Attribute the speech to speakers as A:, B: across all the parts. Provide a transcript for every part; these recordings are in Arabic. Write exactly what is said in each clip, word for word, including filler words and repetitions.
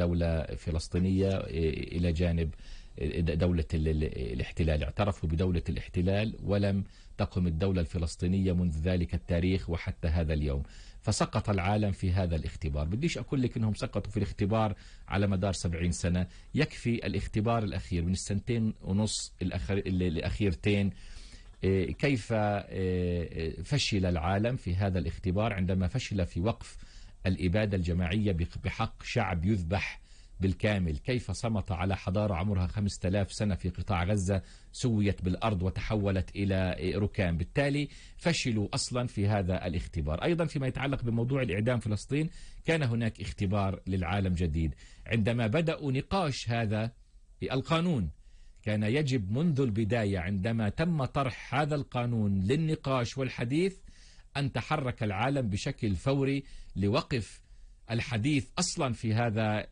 A: دولة فلسطينية إلى جانب دولة الاحتلال. اعترفوا بدولة الاحتلال ولم تقم الدولة الفلسطينية منذ ذلك التاريخ وحتى هذا اليوم. فسقط العالم في هذا الاختبار. بديش أقول لك أنهم سقطوا في الاختبار على مدار سبعين سنة، يكفي الاختبار الأخير من السنتين ونص الأخيرتين. كيف فشل العالم في هذا الاختبار عندما فشل في وقف الإبادة الجماعية بحق شعب يذبح بالكامل. كيف صمت على حضارة عمرها خمسة آلاف سنة في قطاع غزة سويت بالأرض وتحولت إلى ركام. بالتالي فشلوا أصلا في هذا الاختبار. أيضا فيما يتعلق بموضوع الإعدام في فلسطين، كان هناك اختبار للعالم جديد عندما بدأوا نقاش هذا القانون. كان يجب منذ البداية عندما تم طرح هذا القانون للنقاش والحديث أن تحرك العالم بشكل فوري لوقف الحديث أصلا في هذا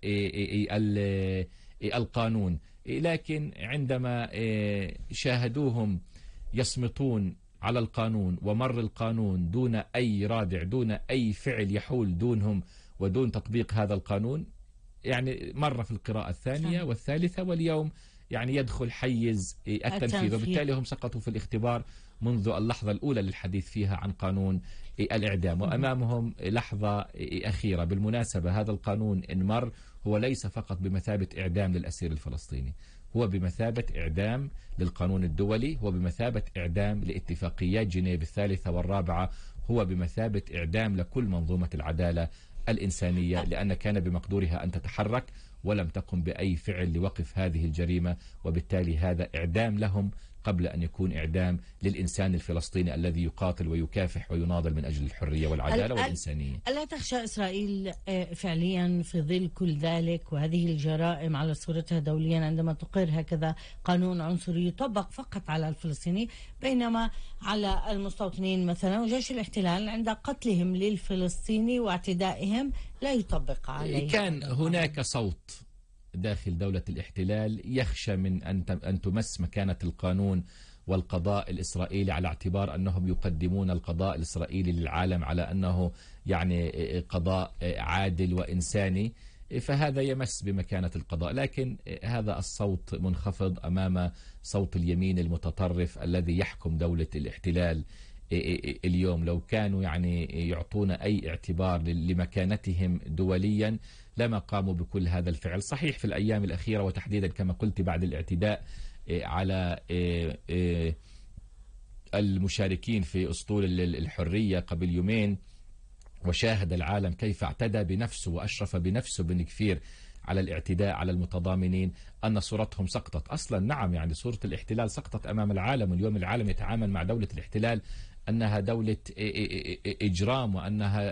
A: القانون. لكن عندما شاهدوهم يصمتون على القانون ومر القانون دون أي رادع، دون أي فعل يحول دونهم ودون تطبيق هذا القانون، يعني مر في القراءة الثانية والثالثة واليوم يعني يدخل حيز التنفيذ. وبالتالي هم سقطوا في الاختبار منذ اللحظة الأولى للحديث فيها عن قانون الإعدام. وأمامهم لحظة أخيرة. بالمناسبة هذا القانون إن مر هو ليس فقط بمثابة إعدام للأسير الفلسطيني، هو بمثابة إعدام للقانون الدولي، هو بمثابة إعدام لاتفاقيات جنيف الثالثة والرابعة، هو بمثابة إعدام لكل منظومة العدالة الإنسانية، لأن كان بمقدورها أن تتحرك ولم تقم بأي فعل لوقف هذه الجريمة. وبالتالي هذا إعدام لهم قبل أن يكون إعدام للإنسان الفلسطيني الذي يقاتل ويكافح ويناضل من أجل الحرية والعدالة والإنسانية.
B: ألا تخشى إسرائيل فعليا في ظل كل ذلك وهذه الجرائم على صورتها دوليا عندما تقر هكذا قانون عنصري يطبق فقط على الفلسطيني بينما على المستوطنين مثلا وجيش الاحتلال عند قتلهم للفلسطيني واعتدائهم لا يطبق عليه؟
A: كان هناك صوت داخل دولة الاحتلال يخشى من أن تمس مكانة القانون والقضاء الإسرائيلي على اعتبار أنهم يقدمون القضاء الإسرائيلي للعالم على أنه يعني قضاء عادل وإنساني، فهذا يمس بمكانة القضاء. لكن هذا الصوت منخفض أمام صوت اليمين المتطرف الذي يحكم دولة الاحتلال اليوم. لو كانوا يعني يعطون أي اعتبار لمكانتهم دوليا لما قاموا بكل هذا الفعل. صحيح في الأيام الأخيرة وتحديدا كما قلت بعد الاعتداء على المشاركين في أسطول الحرية قبل يومين، وشاهد العالم كيف اعتدى بنفسه وأشرف بنفسه بنكفير على الاعتداء على المتضامنين، أن صورتهم سقطت أصلا. نعم، يعني صورة الاحتلال سقطت أمام العالم. اليوم العالم يتعامل مع دولة الاحتلال أنها دولة إجرام وأنها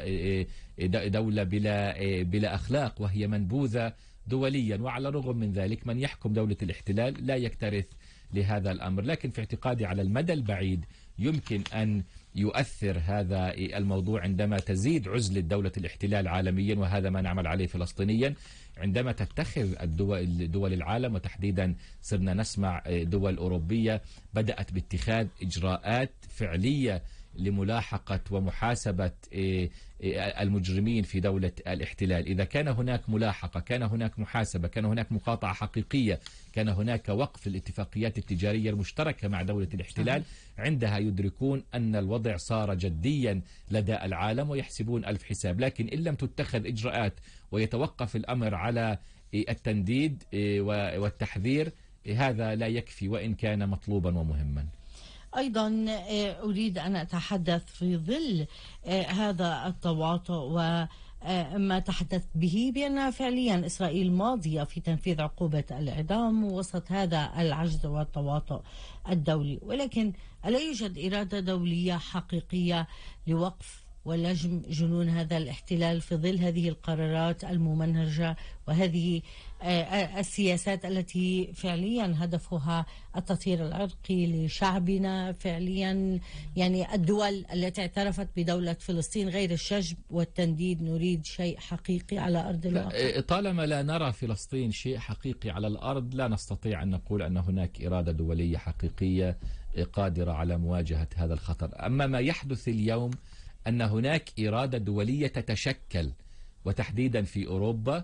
A: دولة بلا بلا أخلاق وهي منبوذة دوليا. وعلى الرغم من ذلك من يحكم دولة الاحتلال لا يكترث لهذا الأمر. لكن في اعتقادي على المدى البعيد يمكن أن يؤثر هذا الموضوع عندما تزيد عزلة دولة الاحتلال عالميا، وهذا ما نعمل عليه فلسطينيا. عندما تتخذ الدول دول العالم وتحديدا صرنا نسمع دول أوروبية بدأت باتخاذ إجراءات فعلية لملاحقة ومحاسبة المجرمين في دولة الاحتلال. إذا كان هناك ملاحقة، كان هناك محاسبة، كان هناك مقاطعة حقيقية، كان هناك وقف الاتفاقيات التجارية المشتركة مع دولة الاحتلال، عندها يدركون أن الوضع صار جديا لدى العالم ويحسبون ألف حساب. لكن إن لم تتخذ إجراءات ويتوقف الأمر على التنديد والتحذير، هذا لا يكفي وإن كان مطلوبا ومهما.
B: أيضا أريد أن أتحدث في ظل هذا التواطؤ وما تحدث به بأن فعليا إسرائيل ماضية في تنفيذ عقوبة الإعدام وسط هذا العجز والتواطؤ الدولي، ولكن ألا يوجد إرادة دولية حقيقية لوقف ولجم جنون هذا الاحتلال في ظل هذه القرارات الممنهجة وهذه السياسات التي فعليا هدفها التطهير العرقي لشعبنا؟ فعليا يعني الدول التي اعترفت بدولة فلسطين غير الشجب والتنديد، نريد شيء حقيقي على أرض الواقع.
A: طالما لا نرى فلسطين شيء حقيقي على الأرض لا نستطيع أن نقول أن هناك إرادة دولية حقيقية قادرة على مواجهة هذا الخطر. أما ما يحدث اليوم أن هناك إرادة دولية تتشكل وتحديدا في أوروبا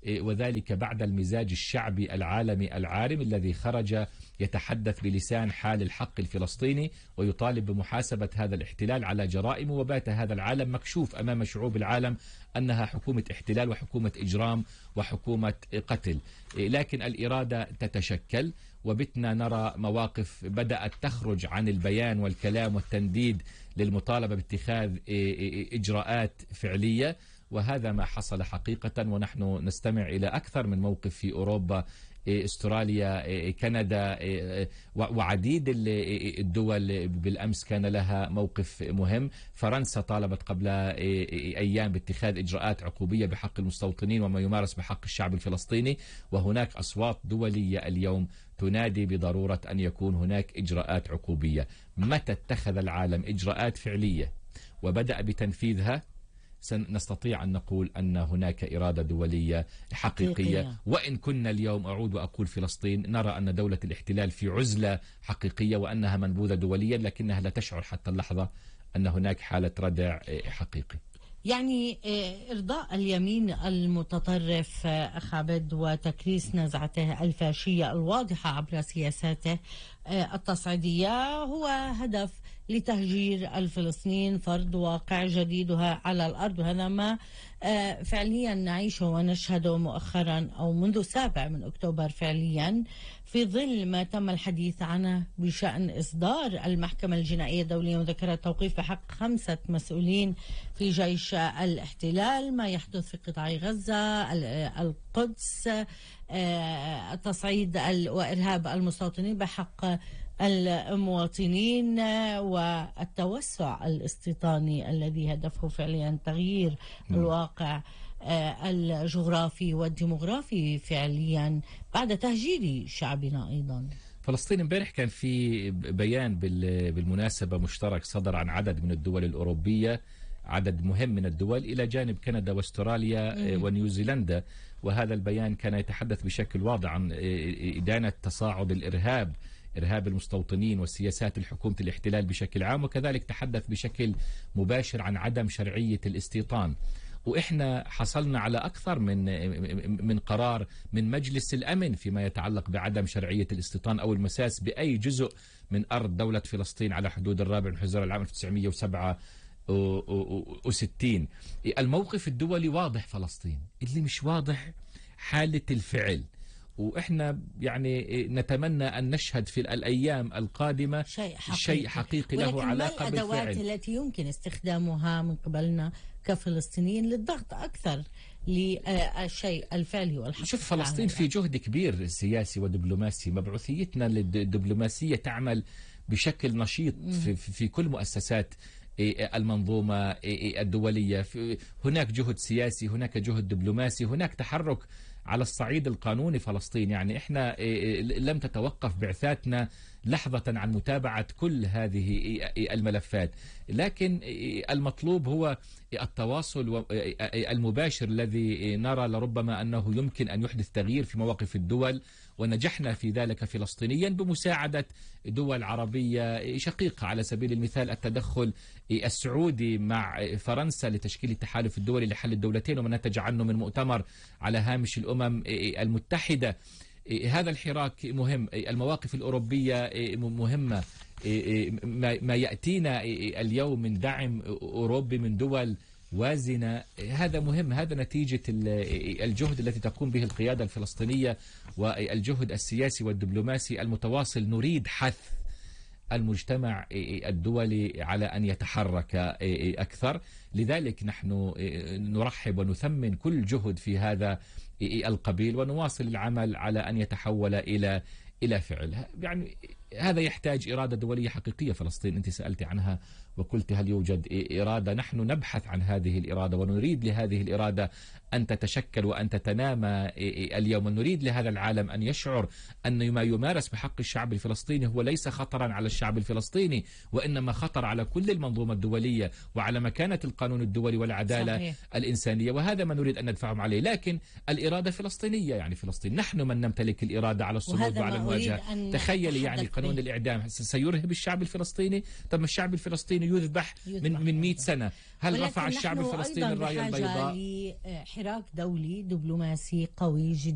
A: وذلك بعد المزاج الشعبي العالمي العارم الذي خرج يتحدث بلسان حال الحق الفلسطيني ويطالب بمحاسبة هذا الاحتلال على جرائمه، وبات هذا العالم مكشوف أمام شعوب العالم أنها حكومة احتلال وحكومة إجرام وحكومة قتل. لكن الإرادة تتشكل، وبتنا نرى مواقف بدأت تخرج عن البيان والكلام والتنديد للمطالبة باتخاذ إجراءات فعلية، وهذا ما حصل حقيقة. ونحن نستمع إلى أكثر من موقف في أوروبا، استراليا، كندا، وعديد الدول بالأمس كان لها موقف مهم. فرنسا طالبت قبل أيام باتخاذ إجراءات عقوبية بحق المستوطنين وما يمارس بحق الشعب الفلسطيني، وهناك أصوات دولية اليوم تنادي بضرورة أن يكون هناك إجراءات عقوبية. متى اتخذ العالم إجراءات فعلية وبدأ بتنفيذها سنستطيع أن نقول أن هناك إرادة دولية حقيقية, حقيقية. وإن كنا اليوم، أعود وأقول، فلسطين نرى أن دولة الاحتلال في عزلة حقيقية وأنها منبوذة دوليا، لكنها لا تشعر حتى اللحظة أن هناك حالة ردع حقيقي.
B: يعني إرضاء اليمين المتطرف أخ عبد وتكريس نزعته الفاشية الواضحة عبر سياساته التصعيدية هو هدف لتهجير الفلسطينيين، فرض واقع جديدها على الأرض، وهذا ما فعليا نعيشه ونشهده مؤخرا أو منذ سابع من أكتوبر فعليا، في ظل ما تم الحديث عنه بشأن إصدار المحكمة الجنائية الدولية مذكرة توقيف بحق خمسة مسؤولين في جيش الاحتلال، ما يحدث في قطاع غزة، القدس، التصعيد وإرهاب المستوطنين بحق المواطنين، والتوسع الاستيطاني الذي هدفه فعليا تغيير الواقع الجغرافي والديموغرافي فعليا بعد تهجير شعبنا. أيضا
A: فلسطين امبارح كان في بيان بالمناسبة مشترك صدر عن عدد من الدول الأوروبية، عدد مهم من الدول إلى جانب كندا واستراليا م. ونيوزيلندا، وهذا البيان كان يتحدث بشكل واضح عن إدانة تصاعد الإرهاب، إرهاب المستوطنين وسياسات الحكومة الاحتلال بشكل عام، وكذلك تحدث بشكل مباشر عن عدم شرعية الاستيطان. وإحنا حصلنا على أكثر من من قرار من مجلس الأمن فيما يتعلق بعدم شرعية الاستيطان أو المساس بأي جزء من أرض دولة فلسطين على حدود الرابع من حزيران العام ألف وتسعمئة وسبعة وستين. الموقف الدولي واضح، فلسطين اللي مش واضح حالة الفعل. وإحنا يعني نتمنى أن نشهد في الأيام القادمة
B: شيء حقيقي,
A: شيء حقيقي له علاقة بالفعل.
B: ما الأدوات التي يمكن استخدامها من قبلنا كفلسطينيين للضغط أكثر للشيء الفعلي والحقيقي؟
A: شوف، فلسطين في جهد كبير سياسي ودبلوماسي. مبعوثيتنا للدبلوماسية تعمل بشكل نشيط في, في كل مؤسسات المنظومة الدولية. هناك جهد سياسي، هناك جهد دبلوماسي، هناك تحرك على الصعيد القانوني. فلسطين يعني إحنا لم تتوقف بعثاتنا لحظة عن متابعة كل هذه الملفات، لكن المطلوب هو التواصل المباشر الذي نرى لربما أنه يمكن أن يحدث تغيير في مواقف الدول، ونجحنا في ذلك فلسطينيا بمساعدة دول عربية شقيقة. على سبيل المثال التدخل السعودي مع فرنسا لتشكيل التحالف الدولي لحل الدولتين وما نتج عنه من مؤتمر على هامش الأمم المتحدة. هذا الحراك مهم. المواقف الأوروبية مهمة. ما يأتينا اليوم من دعم أوروبي من دول وازنة هذا مهم. هذا نتيجة الجهد التي تقوم به القيادة الفلسطينية والجهد السياسي والدبلوماسي المتواصل. نريد حث المجتمع الدولي على أن يتحرك أكثر، لذلك نحن نرحب ونثمن كل جهد في هذا القبيل، ونواصل العمل على أن يتحول إلى إلى فعل. يعني هذا يحتاج إرادة دولية حقيقية. فلسطين أنت سألت عنها وقلت هل يوجد إرادة؟ نحن نبحث عن هذه الإرادة ونريد لهذه الإرادة أن تتشكل وأن تتنامى اليوم، ونريد لهذا العالم أن يشعر أن ما يمارس بحق الشعب الفلسطيني هو ليس خطرا على الشعب الفلسطيني، وإنما خطر على كل المنظومة الدولية وعلى مكانة القانون الدولي والعدالة صحيح. الإنسانية، وهذا ما نريد أن ندفعهم عليه. لكن الإرادة فلسطينية، يعني فلسطين نحن من نمتلك الإرادة على الصمود وعلى المواجهة. تخيلي يعني قانون
B: إيه.
A: الإعدام سيرهب الشعب الفلسطيني؟ طب الشعب الفلسطيني يذبح, يذبح من من مئة سنة، هل رفع الشعب الفلسطيني الراية البيضاء؟
B: لحراك دولي دبلوماسي قوي جدا.